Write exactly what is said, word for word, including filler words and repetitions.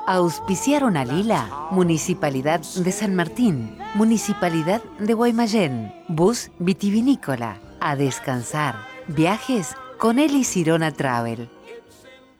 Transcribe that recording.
Auspiciaron a Lila, Municipalidad de San Martín, Municipalidad de Guaymallén, Bus Vitivinícola, a descansar, viajes con Eli Sirona Travel.